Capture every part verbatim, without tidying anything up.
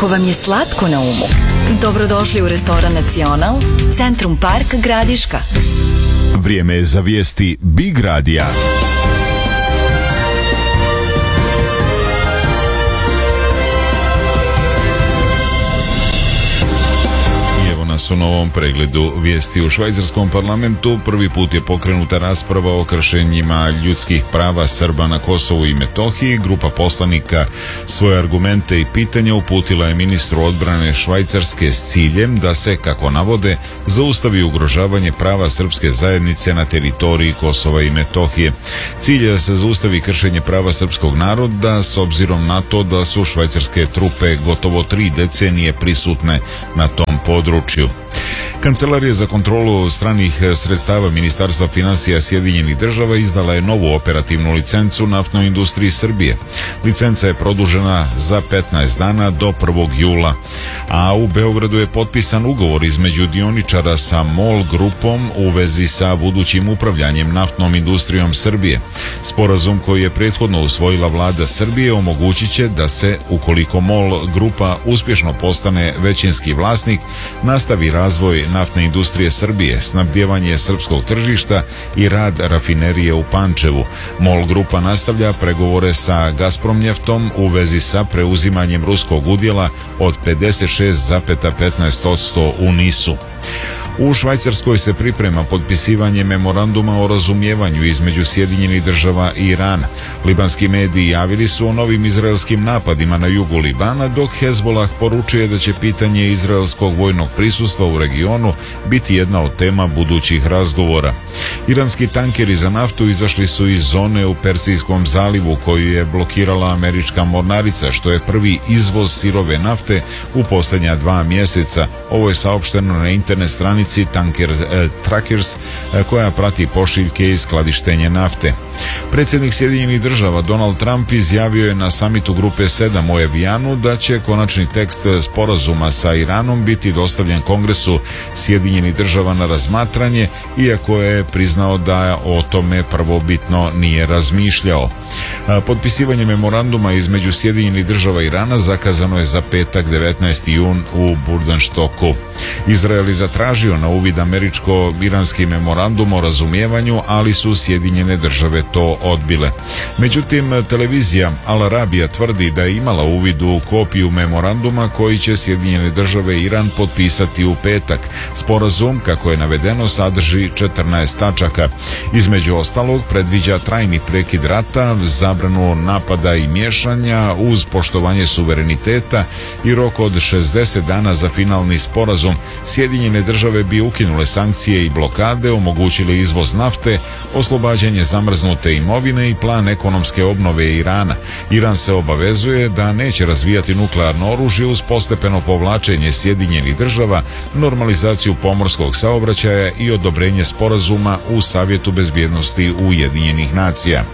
Ako vam je slatko na umu, dobrodošli u restoran Nacional, Centrum Park Gradiška. Vrijeme je za vijesti Big Radija. U novom pregledu vijesti. U švajcarskom parlamentu prvi put je pokrenuta rasprava o kršenjima ljudskih prava Srba na Kosovu i Metohiji. Grupa poslanika svoje argumente i pitanja uputila je ministru odbrane Švajcarske s ciljem da se, kako navode, zaustavi ugrožavanje prava srpske zajednice na teritoriji Kosova i Metohije. Cilj je da se zaustavi kršenje prava srpskog naroda s obzirom na to da su švajcarske trupe gotovo tri decenije prisutne na tom području. Kancelarija za kontrolu stranih sredstava Ministarstva financija Sjedinjenih država izdala je novu operativnu licencu naftnoj industriji Srbije. Licenca je produžena za petnaest dana do prvog jula, a u Beogradu je potpisan ugovor između dioničara sa MOL grupom u vezi sa budućim upravljanjem naftnom industrijom Srbije. Sporazum koji je prethodno usvojila vlada Srbije omogućit će da se, ukoliko MOL grupa uspješno postane većinski vlasnik, nastavi razvoj naftne industrije Srbije, snabdijevanje srpskog tržišta i rad rafinerije u Pančevu. MOL grupa nastavlja pregovore sa Gazpromnjeftom u vezi sa preuzimanjem ruskog udjela od pedeset šest zarez petnaest posto u NIS-u. U Švajcarskoj se priprema potpisivanje memoranduma o razumijevanju između Sjedinjenih država i Irana. Libanski mediji javili su o novim izraelskim napadima na jugu Libana, dok Hezbolah poručuje da će pitanje izraelskog vojnog prisustva u regionu biti jedna od tema budućih razgovora. Iranski tankeri za naftu izašli su iz zone u Persijskom zalivu koju je blokirala američka mornarica, što je prvi izvoz sirove nafte u posljednja dva mjeseca. Ovo je saopšteno na internet stranici Tanker eh, Trackers eh, koja prati pošiljke i skladištenje nafte. Predsjednik Sjedinjenih država Donald Trump izjavio je na samitu Grupe sedam u Evijanu da će konačni tekst sporazuma sa Iranom biti dostavljen Kongresu Sjedinjenih država na razmatranje, iako je priznao da o tome prvobitno nije razmišljao. Potpisivanje memoranduma između Sjedinjenih država i Irana zakazano je za petak devetnaesti jun u Burdenštoku. Izrael je zatražio na uvid američko-iranski memorandum o razumijevanju, ali su Sjedinjene države to odbile. Međutim, televizija Al Arabija tvrdi da je imala uvid u kopiju memoranduma koji će Sjedinjene države i Iran potpisati u petak. Sporazum, kako je navedeno, sadrži četrnaest tačaka. Između ostalog, predviđa trajni prekid rata, zabranu napada i miješanja uz poštovanje suvereniteta i rok od šezdeset dana za finalni sporazum. Sjedinjene države bi ukinule sankcije i blokade, omogućile izvoz nafte, oslobađanje zamrznute imovine i plan ekonomske obnove Irana. Iran se obavezuje da neće razvijati nuklearno oružje uz postepeno povlačenje Sjedinjenih država, normalizaciju pomorskog saobraćaja i odobrenje sporazuma u Savjetu bezbjednosti Ujedinjenih nacija.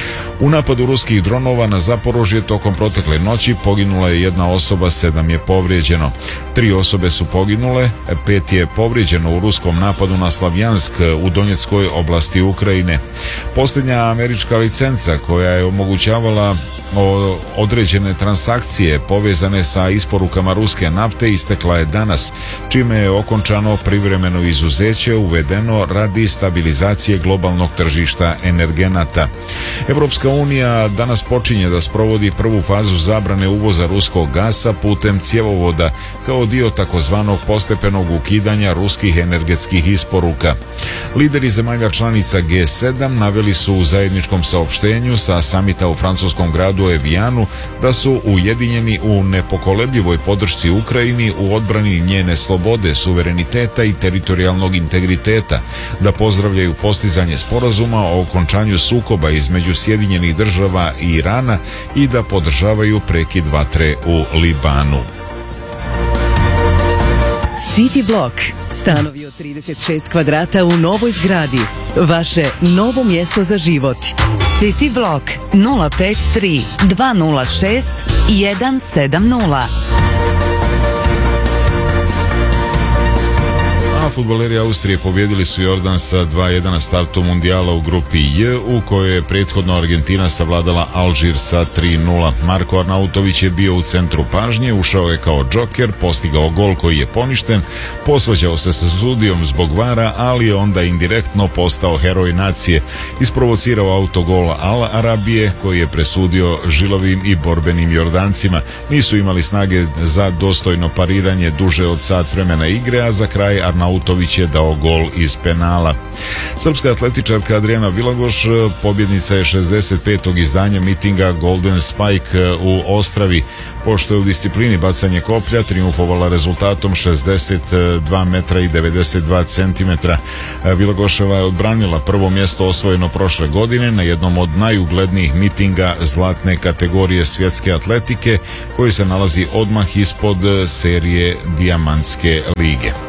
U napadu ruskih dronova na Zaporožje tokom protekle noći poginula je jedna osoba, sedam je povrijeđeno. Tri osobe su poginule, pet je povrijeđeno u ruskom napadu na Slavjansk u Donjeckoj oblasti Ukrajine. Posljednja američka licenca koja je omogućavala određene transakcije povezane sa isporukama ruske nafte istekla je danas, čime je okončano privremeno izuzeće uvedeno radi stabilizacije globalnog tržišta energenata. Europska unija danas počinje da sprovodi prvu fazu zabrane uvoza ruskog gasa putem cjevovoda kao dio takozvanog postepenog ukidanja ruskih energetskih isporuka. Lideri zemalja članica G sedam naveli su u zajedničkom saopštenju sa samita u francuskom gradu Evijanu da su ujedinjeni u nepokolebljivoj podršci Ukrajini u odbrani njene slobode, suvereniteta i teritorijalnog integriteta, da pozdravljaju postizanje sporazuma o okončanju sukoba između Sjedinjenih država i Irana i da podržavaju prekid vatre u Libanu. City Block. Stanovi od trideset šest kvadrata u novoj zgradi. Vaše novo mjesto za život. City Block nula pet tri dva nula šest jedan sedam nula. A fudbaleri Austrije pobjedili su Jordan sa dva jedan na startu mundijala u grupi J, u kojoj je prethodno Argentina savladala Alžir sa tri nula. Marko Arnautović je bio u centru pažnje, ušao je kao džoker, postigao gol koji je poništen, posvađao se sa sudijom zbog vara, ali je onda indirektno postao heroj nacije. Isprovocirao autogol Al Arabije, koji je presudio žilovim i borbenim Jordancima. Nisu imali snage za dostojno pariranje duže od sat vremena igre, a za kraj Arnautović je dao gol iz penala. Srpska atletičarka Adriana Vilagoš pobjednica je šezdeset petog izdanja mitinga Golden Spike u Ostravi. Pošto je u disciplini bacanje koplja triumfovala rezultatom šezdeset dva metra i devedeset dva centimetra. Vilagoševa je odbranila prvo mjesto osvojeno prošle godine na jednom od najuglednijih mitinga zlatne kategorije svjetske atletike, koji se nalazi odmah ispod serije Dijamantske lige.